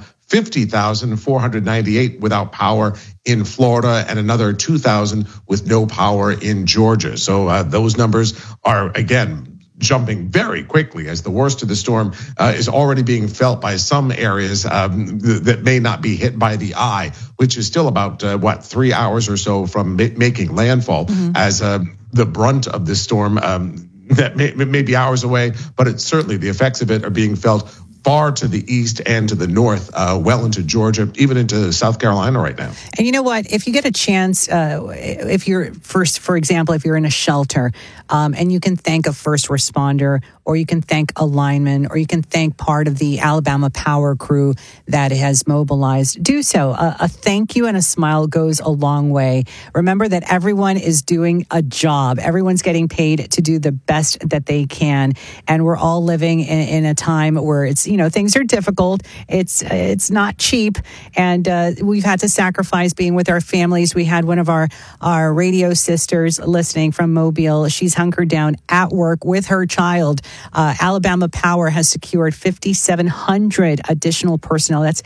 50,498 without power in Florida, and another 2,000 with no power in Georgia. So those numbers are, again, jumping very quickly as the worst of the storm is already being felt by some areas that may not be hit by the eye, which is still about 3 hours or so from making landfall, as the brunt of this storm that may be hours away, but it's certainly the effects of it are being felt far to the east and to the north, well into Georgia, even into South Carolina right now. And you know what? If you get a chance, if you're for example, if you're in a shelter and you can thank a first responder, or you can thank a lineman, or you can thank part of the Alabama Power crew that has mobilized, do so. A thank you and a smile goes a long way. Remember that everyone is doing a job. Everyone's getting paid to do the best that they can. And we're all living in a time where it's, things are difficult. It's not cheap. And we've had to sacrifice being with our families. We had one of our radio sisters listening from Mobile. She's hunkered down at work with her child. Alabama Power has secured 5,700 additional personnel. That's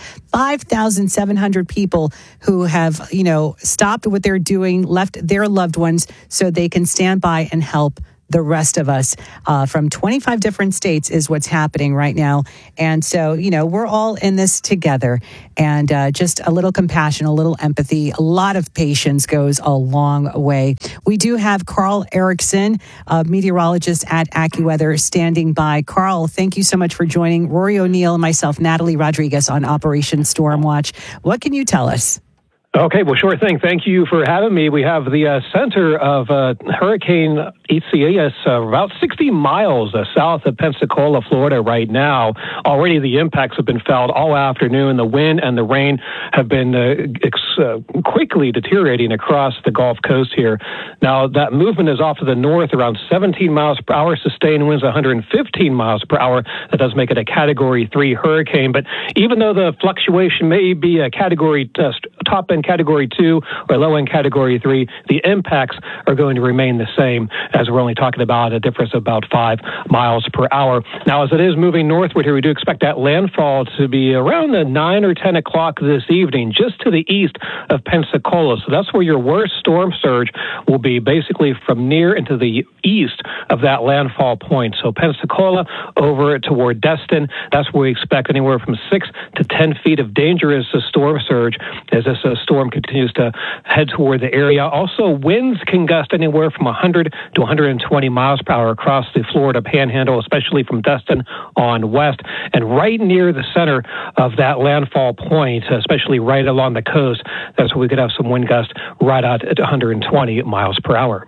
5,700 people who have, stopped what they're doing, left their loved ones so they can stand by and help the rest of us. From 25 different states is what's happening right now. And so, we're all in this together. And just a little compassion, a little empathy, a lot of patience goes a long way. We do have Carl Erickson, a meteorologist at AccuWeather, standing by. Carl, thank you so much for joining Rory O'Neill and myself, Natalie Rodriguez, on Operation Stormwatch. What can you tell us? Okay, well, sure thing. Thank you for having me. We have the center of Hurricane Isaias about 60 miles south of Pensacola, Florida right now. Already the impacts have been felt all afternoon. The wind and the rain have been quickly deteriorating across the Gulf Coast here. Now, that movement is off to the north around 17 miles per hour, sustained winds 115 miles per hour. That does make it a Category 3 hurricane. But even though the fluctuation may be a Category top-end Category 2 or low-end Category 3, the impacts are going to remain the same, as we're only talking about a difference of about 5 miles per hour. Now, as it is moving northward here, we do expect that landfall to be around 9 or 10 o'clock this evening, just to the east of Pensacola. So that's where your worst storm surge will be, basically from near into the east of that landfall point. So Pensacola over toward Destin, that's where we expect anywhere from 6 to 10 feet of dangerous storm surge as this storm continues to head toward the area. Also, winds can gust anywhere from 100 to 120 miles per hour across the Florida Panhandle, especially from Destin on west. And right near the center of that landfall point, especially right along the coast, that's where we could have some wind gusts right out at 120 miles per hour.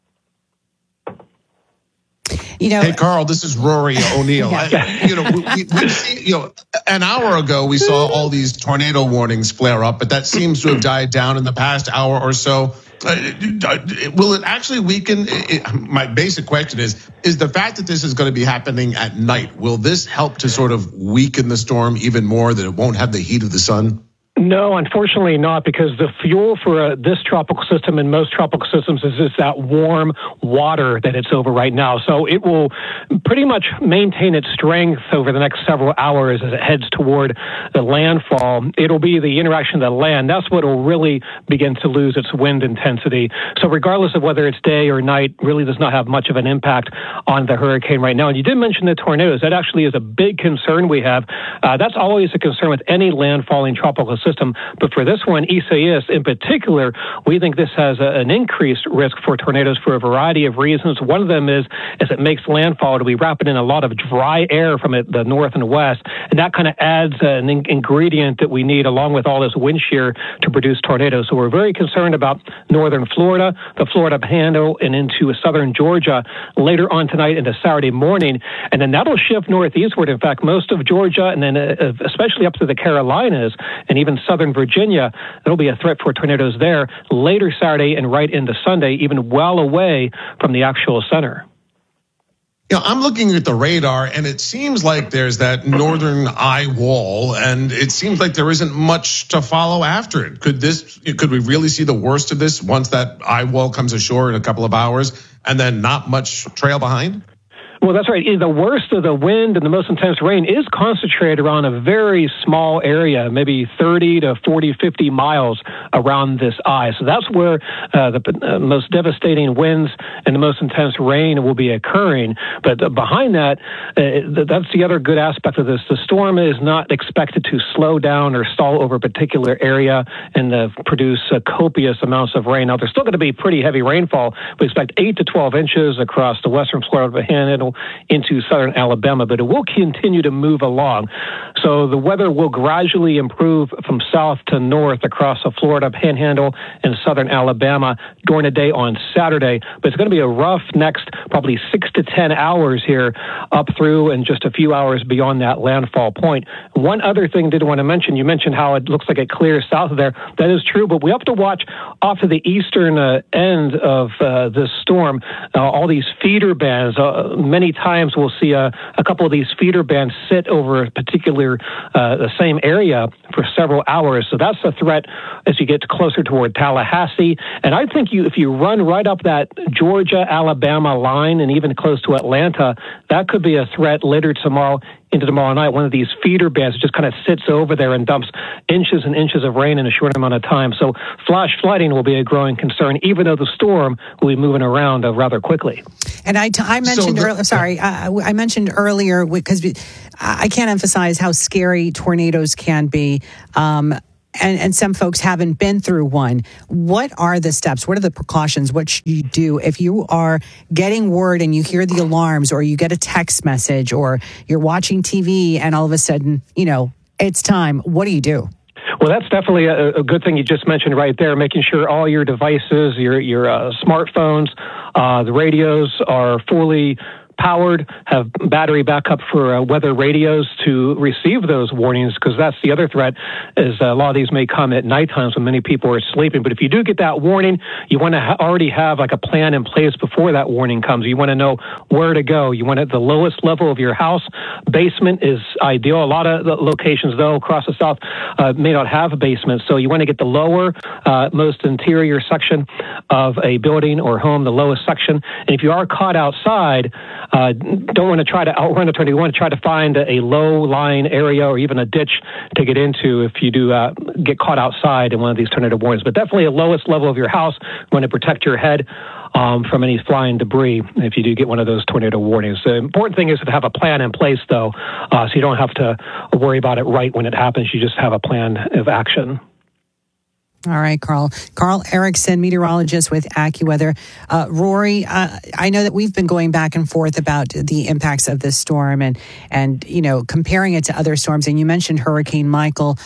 Hey, Carl, this is Rory O'Neill. An hour ago, we saw all these tornado warnings flare up, but that seems to have died down in the past hour or so. Will it actually weaken? My basic question is the fact that this is going to be happening at night, will this help to sort of weaken the storm even more, that it won't have the heat of the sun? No, unfortunately not, because the fuel for this tropical system and most tropical systems is just that warm water that it's over right now. So it will pretty much maintain its strength over the next several hours as it heads toward the landfall. It'll be the interaction of the land. That's what will really begin to lose its wind intensity. So regardless of whether it's day or night, really does not have much of an impact on the hurricane right now. And you did mention the tornadoes. That actually is a big concern we have. That's always a concern with any landfalling tropical system. But for this one, Isaias in particular, we think this has an increased risk for tornadoes for a variety of reasons. One of them is as it makes landfall, to be wrapping in a lot of dry air from the north and west. And that kind of adds an ingredient that we need along with all this wind shear to produce tornadoes. So we're very concerned about northern Florida, the Florida Panhandle, and into southern Georgia later on tonight into Saturday morning. And then that'll shift northeastward. In fact, most of Georgia and then especially up to the Carolinas and even southern Virginia, there'll be a threat for tornadoes there later Saturday and right into Sunday, even well away from the actual center. I'm looking at the radar, and it seems like there's that northern eye wall, and it seems like there isn't much to follow after it. Could we really see the worst of this once that eye wall comes ashore in a couple of hours, and then not much trail behind? Well, that's right. The worst of the wind and the most intense rain is concentrated around a very small area, maybe 30 to 40, 50 miles around this eye. So that's where the most devastating winds and the most intense rain will be occurring. But behind that, that's the other good aspect of this. The storm is not expected to slow down or stall over a particular area and produce copious amounts of rain. Now, there's still going to be pretty heavy rainfall. We expect 8 to 12 inches across the western Florida Panhandle into southern Alabama, but it will continue to move along. So the weather will gradually improve from south to north across the Florida Panhandle and southern Alabama during the day on Saturday. But it's going to be a rough next probably 6 to 10 hours here up through and just a few hours beyond that landfall point. One other thing I did want to mention, you mentioned how it looks like it clears south of there. That is true, but we have to watch off to the eastern end of this storm. All these feeder bands, many times we'll see a couple of these feeder bands sit over a particular, the same area for several hours. So that's a threat as you get closer toward Tallahassee. And I think if you run right up that Georgia-Alabama line and even close to Atlanta, that could be a threat later tomorrow into tomorrow night. One of these feeder bands just kind of sits over there and dumps inches and inches of rain in a short amount of time. So flash flooding will be a growing concern, even though the storm will be moving around rather quickly. And I mentioned I mentioned earlier, because I can't emphasize how scary tornadoes can be. And some folks haven't been through one. What are the steps? What are the precautions? What should you do if you are getting word and you hear the alarms, or you get a text message, or you're watching TV and all of a sudden, it's time? What do you do? Well, that's definitely a good thing you just mentioned right there, making sure all your devices, your smartphones, the radios are fully powered, have battery backup for weather radios to receive those warnings, because that's the other threat, is a lot of these may come at night times when many people are sleeping. But if you do get that warning, you want to already have like a plan in place before that warning comes. You want to know where to go. You want it at the lowest level of your house. Basement is ideal. A lot of the locations, though, across the South may not have a basement. So you want to get the lower, most interior section of a building or home, the lowest section. And if you are caught outside, don't want to try to outrun a tornado. You want to try to find a low-lying area or even a ditch to get into if you do get caught outside in one of these tornado warnings. But definitely the lowest level of your house. You want to protect your head from any flying debris if you do get one of those tornado warnings. The important thing is to have a plan in place, though, so you don't have to worry about it right when it happens. You just have a plan of action. All right, Carl. Carl Erickson, meteorologist with AccuWeather. Rory, I know that we've been going back and forth about the impacts of this storm and comparing it to other storms. And you mentioned Hurricane Michael.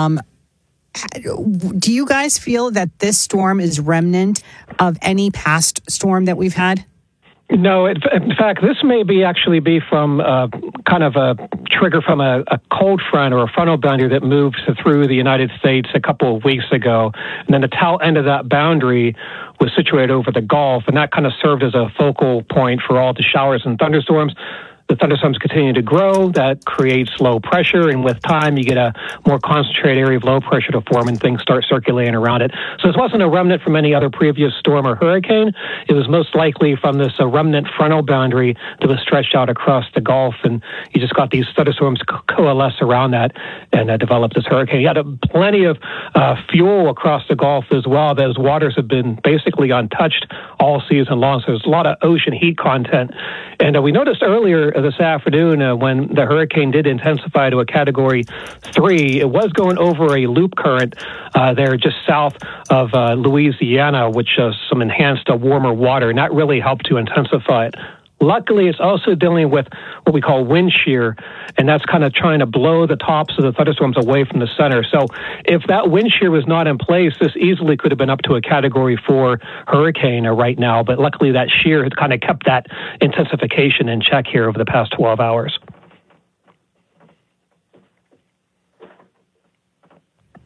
Do you guys feel that this storm is remnant of any past storm that we've had? No, in fact, this may actually be from kind of a trigger from a cold front or a frontal boundary that moved through the United States a couple of weeks ago. And then the tail end of that boundary was situated over the Gulf, and that kind of served as a focal point for all the showers and thunderstorms. The thunderstorms continue to grow. That creates low pressure, and with time, you get a more concentrated area of low pressure to form, and things start circulating around it. So this wasn't a remnant from any other previous storm or hurricane. It was most likely from this remnant frontal boundary that was stretched out across the Gulf, and you just got these thunderstorms coalesce around that and develop this hurricane. You had plenty of fuel across the Gulf as well. Those waters have been basically untouched all season long, so there's a lot of ocean heat content. And we noticed earlier this afternoon when the hurricane did intensify to a Category 3, it was going over a loop current there just south of Louisiana, which has some enhanced warmer water, and that really helped to intensify it. Luckily, it's also dealing with what we call wind shear, and that's kind of trying to blow the tops of the thunderstorms away from the center. So if that wind shear was not in place, this easily could have been up to a Category 4 hurricane right now. But luckily, that shear has kind of kept that intensification in check here over the past 12 hours.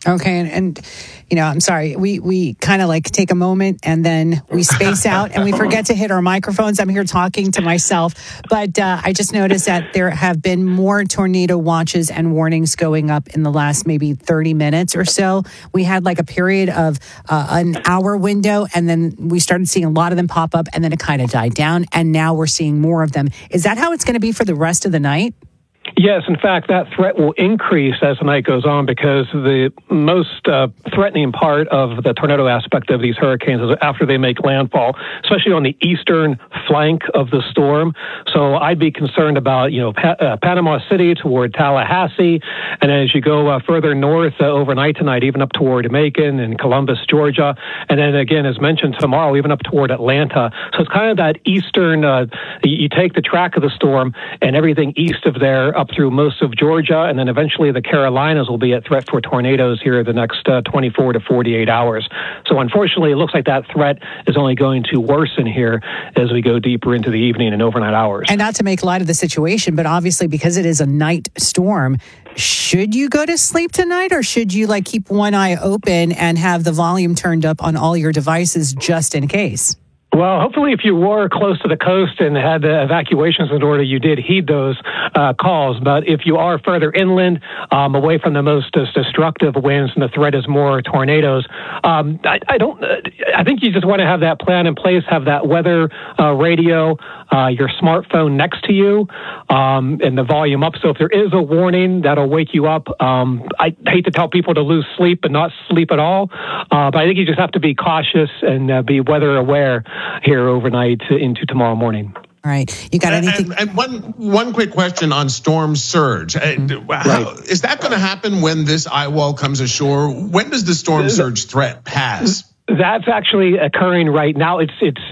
Okay, and I'm sorry, we kind of like take a moment and then we space out and we forget to hit our microphones. I'm here talking to myself, but I just noticed that there have been more tornado watches and warnings going up in the last maybe 30 minutes or so. We had like a period of an hour window, and then we started seeing a lot of them pop up, and then it kind of died down, and now we're seeing more of them. Is that how it's going to be for the rest of the night? Yes, in fact, that threat will increase as the night goes on, because the most threatening part of the tornado aspect of these hurricanes is after they make landfall, especially on the eastern flank of the storm. So I'd be concerned about, Panama City toward Tallahassee, and as you go further north overnight tonight, even up toward Macon and Columbus, Georgia, and then again, as mentioned, tomorrow, even up toward Atlanta. So it's kind of that eastern, you take the track of the storm and everything east of there, up through most of Georgia, and then eventually the Carolinas will be at threat for tornadoes here the next 24 to 48 hours. So unfortunately, it looks like that threat is only going to worsen here as we go deeper into the evening and overnight hours. And not to make light of the situation, but obviously because it is a night storm, should you go to sleep tonight, or should you keep one eye open and have the volume turned up on all your devices just in case? Well, hopefully if you were close to the coast and had evacuations in order, you did heed those calls. But if you are further inland, away from the most destructive winds, and the threat is more tornadoes, I think you just want to have that plan in place, have that weather radio, your smartphone next to you, and the volume up. So if there is a warning, that'll wake you up. I hate to tell people to lose sleep and not sleep at all, but I think you just have to be cautious and be weather aware here overnight into tomorrow morning. All right. You got anything? And one quick question on storm surge. Is that going to happen when this eye wall comes ashore? When does the storm surge threat pass? That's actually occurring right now. It's